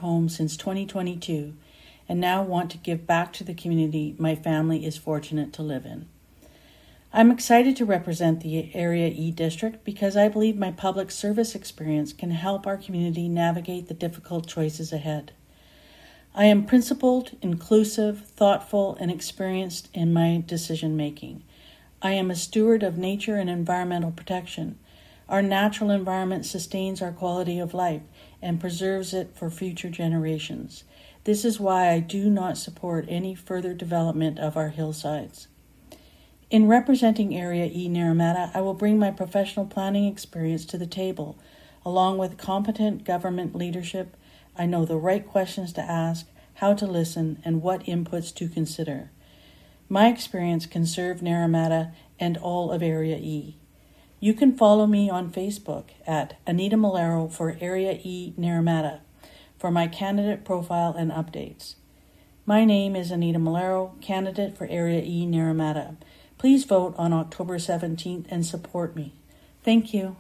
home since 2022 and now want to give back to the community my family is fortunate to live in. I'm excited to represent the Area E District because I believe my public service experience can help our community navigate the difficult choices ahead. I am principled, inclusive, thoughtful, and experienced in my decision-making. I am a steward of nature and environmental protection. Our natural environment sustains our quality of life and preserves it for future generations. This is why I do not support any further development of our hillsides. In representing Area E Naramata, I will bring my professional planning experience to the table. Along with competent government leadership, I know the right questions to ask, how to listen, and what inputs to consider. My experience can serve Naramata and all of Area E. You can follow me on Facebook at Anita Malero for Area E Naramata for my candidate profile and updates. My name is Anita Malero, candidate for Area E Naramata. Please vote on October 17th and support me. Thank you.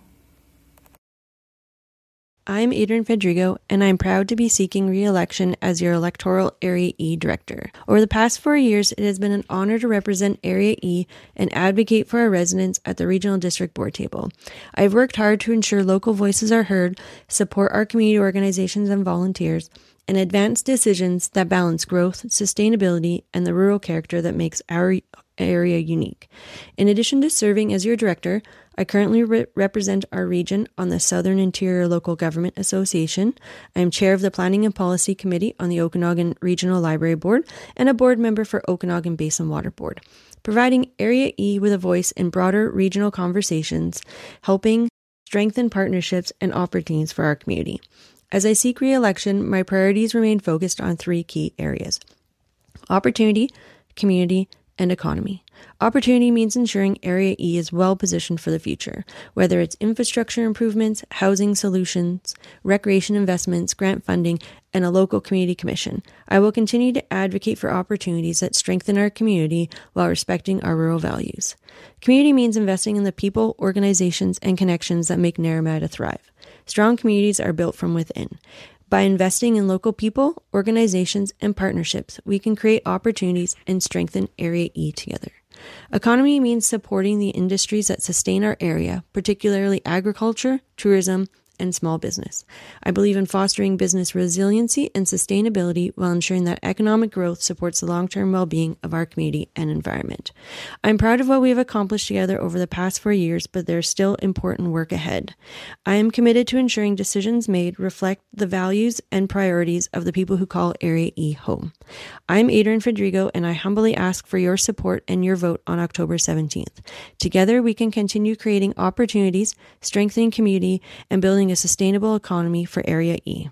I'm Adrian Fedrigo, and I'm proud to be seeking re-election as your electoral Area E Director. Over the past 4 years, it has been an honor to represent Area E and advocate for our residents at the Regional District Board table. I've worked hard to ensure local voices are heard, support our community organizations and volunteers, and advance decisions that balance growth, sustainability, and the rural character that makes our area unique. In addition to serving as your director, I currently represent our region on the Southern Interior Local Government Association. I am chair of the Planning and Policy Committee on the Okanagan Regional Library Board and a board member for Okanagan Basin Water Board, providing Area E with a voice in broader regional conversations, helping strengthen partnerships and opportunities for our community. As I seek re-election, my priorities remain focused on 3 key areas: opportunity, community, and economy. Opportunity means ensuring Area E is well positioned for the future, whether it's infrastructure improvements, housing solutions, recreation investments, grant funding, and a local community commission. I will continue to advocate for opportunities that strengthen our community while respecting our rural values. Community means investing in the people, organizations, and connections that make Naramata thrive. Strong communities are built from within. By investing in local people, organizations, and partnerships, we can create opportunities and strengthen Area E together. Economy means supporting the industries that sustain our area, particularly agriculture, tourism, and small business. I believe in fostering business resiliency and sustainability while ensuring that economic growth supports the long-term well-being of our community and environment. I'm proud of what we have accomplished together over the past 4 years, but there's still important work ahead. I am committed to ensuring decisions made reflect the values and priorities of the people who call Area E home. I'm Adrian Fedrigo, and I humbly ask for your support and your vote on October 17th. Together, we can continue creating opportunities, strengthening community, and building a sustainable economy for Area E.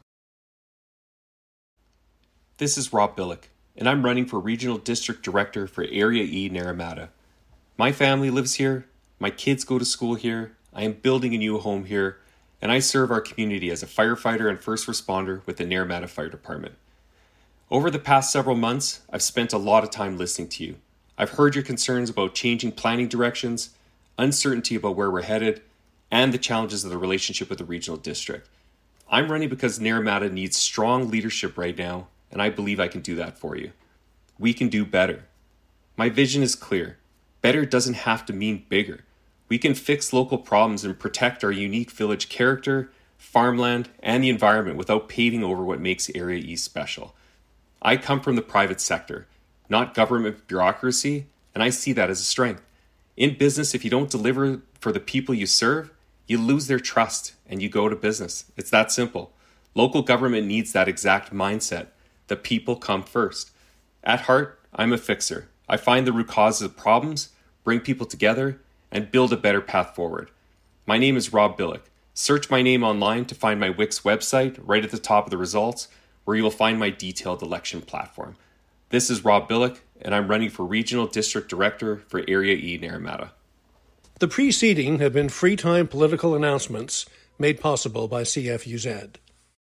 This is Rob Billick, and I'm running for Regional District Director for Area E Naramata. My family lives here, my kids go to school here, I am building a new home here, and I serve our community as a firefighter and first responder with the Naramata Fire Department. Over the past several months, I've spent a lot of time listening to you. I've heard your concerns about changing planning directions, uncertainty about where we're headed, and the challenges of the relationship with the regional district. I'm running because Naramata needs strong leadership right now, and I believe I can do that for you. We can do better. My vision is clear. Better doesn't have to mean bigger. We can fix local problems and protect our unique village character, farmland, and the environment without paving over what makes Area E special. I come from the private sector, not government bureaucracy, and I see that as a strength. In business, if you don't deliver for the people you serve, you lose their trust and you go to business. It's that simple. Local government needs that exact mindset. The people come first. At heart, I'm a fixer. I find the root causes of problems, bring people together, and build a better path forward. My name is Rob Billick. Search my name online to find my Wix website right at the top of the results, where you will find my detailed election platform. This is Rob Billick, and I'm running for Regional District Director for Area E Naramata. The preceding have been free-time political announcements made possible by CFUZ.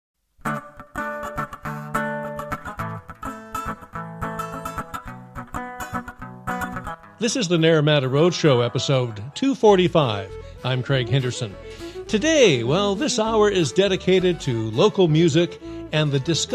This is the Naramata Roadshow, episode 245. I'm Craig Henderson. Today, this hour is dedicated to local music and the discussion